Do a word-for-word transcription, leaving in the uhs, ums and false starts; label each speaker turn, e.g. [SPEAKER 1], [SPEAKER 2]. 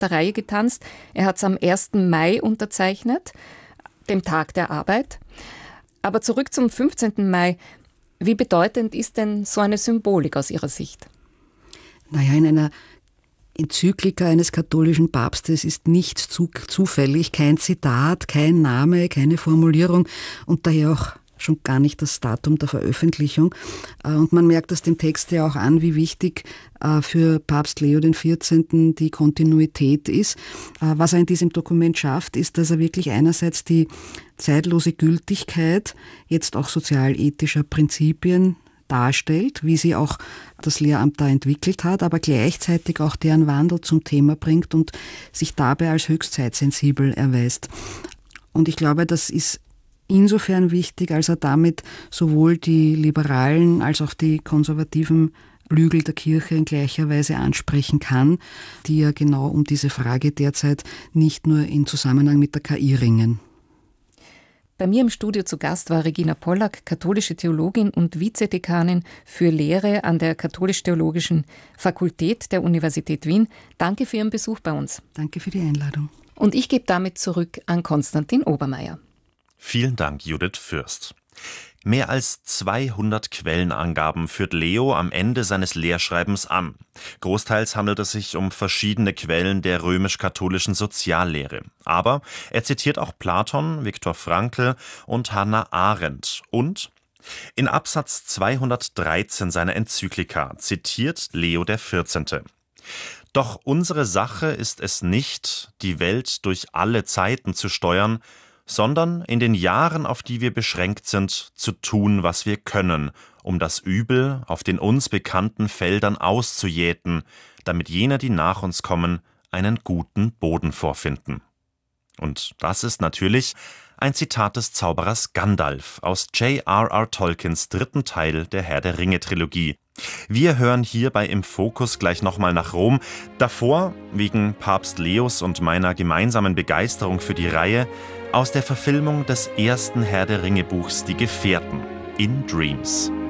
[SPEAKER 1] der Reihe getanzt. Er hat es am ersten Mai unterzeichnet, dem Tag der Arbeit. Aber zurück zum fünfzehnten Mai. Wie bedeutend ist denn so eine Symbolik aus Ihrer Sicht?
[SPEAKER 2] Naja, in einer Enzyklika eines katholischen Papstes ist nichts zu, zufällig, kein Zitat, kein Name, keine Formulierung und daher auch schon gar nicht das Datum der Veröffentlichung. Und man merkt das dem Text ja auch an, wie wichtig für Papst Leo den vierzehnten die Kontinuität ist. Was er in diesem Dokument schafft, ist, dass er wirklich einerseits die zeitlose Gültigkeit jetzt auch sozialethischer Prinzipien darstellt, wie sie auch das Lehramt da entwickelt hat, aber gleichzeitig auch deren Wandel zum Thema bringt und sich dabei als höchst zeitsensibel erweist. Und ich glaube, das ist insofern wichtig, als er damit sowohl die liberalen als auch die konservativen Flügel der Kirche in gleicher Weise ansprechen kann, die ja genau um diese Frage derzeit nicht nur in Zusammenhang mit der K I ringen.
[SPEAKER 1] Bei mir im Studio zu Gast war Regina Pollack, katholische Theologin und Vizedekanin für Lehre an der Katholisch-Theologischen Fakultät der Universität Wien. Danke für Ihren Besuch bei uns.
[SPEAKER 2] Danke für die Einladung.
[SPEAKER 1] Und ich gebe damit zurück an Konstantin Obermeier.
[SPEAKER 3] Vielen Dank, Judith Fürst. Mehr als zweihundert Quellenangaben führt Leo am Ende seines Lehrschreibens an. Großteils handelt es sich um verschiedene Quellen der römisch-katholischen Soziallehre. Aber er zitiert auch Platon, Viktor Frankl und Hannah Arendt. Und in Absatz zweihundertdreizehn seiner Enzyklika zitiert Leo der vierzehnte. Doch unsere Sache ist es nicht, die Welt durch alle Zeiten zu steuern, sondern in den Jahren, auf die wir beschränkt sind, zu tun, was wir können, um das Übel auf den uns bekannten Feldern auszujäten, damit jene, die nach uns kommen, einen guten Boden vorfinden. Und das ist natürlich ein Zitat des Zauberers Gandalf aus J R R Tolkiens dritten Teil der Herr der Ringe-Trilogie. Wir hören hierbei im Fokus gleich nochmal nach Rom. Davor, wegen Papst Leos und meiner gemeinsamen Begeisterung für die Reihe, aus der Verfilmung des ersten Herr der Ringe-Buchs Die Gefährten in Dreams.